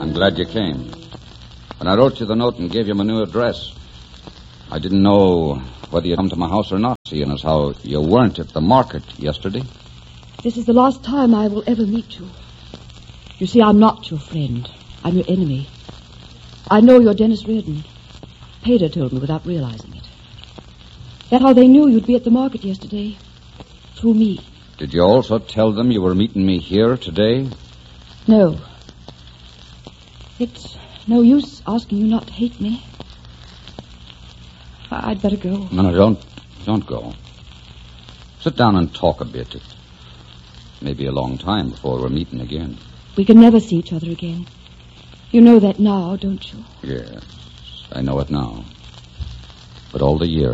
I'm glad you came. When I wrote you the note and gave you my new address, I didn't know whether you'd come to my house or not, seeing as how you weren't at the market yesterday. This is the last time I will ever meet you. You see, I'm not your friend. I'm your enemy. I know you're Dennis Reardon. Pater told me without realizing it. That's how they knew you'd be at the market yesterday. Through me. Did you also tell them you were meeting me here today? No. It's no use asking you not to hate me. I'd better go. No, don't go. Sit down and talk a bit. It may be a long time before we're meeting again. We can never see each other again. You know that now, don't you? Yes, I know it now. But all the years